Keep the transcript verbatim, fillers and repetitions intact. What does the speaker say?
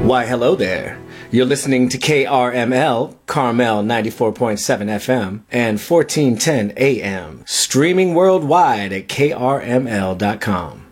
Why, hello there. You're listening to K R M L, Carmel ninety-four point seven F M, and fourteen ten A M, streaming worldwide at K R M L dot com.